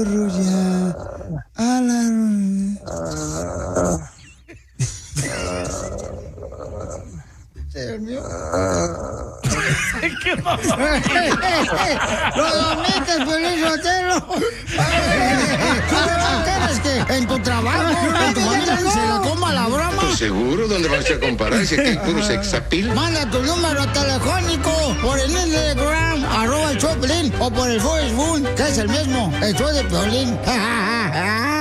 Rulla. A la Dios mío. ¿Qué pasó? ¡Lo dormiste, Piolín Sotelo! ¿Quieres que en tu trabajo, en tu familia se la coma la broma? Pues seguro, ¿dónde vas a comparar? Si aquí hay puro sexapil. Manda tu número telefónico por el Instagram, @el Choplin, o por el Facebook, que es el mismo, el show de Piolín.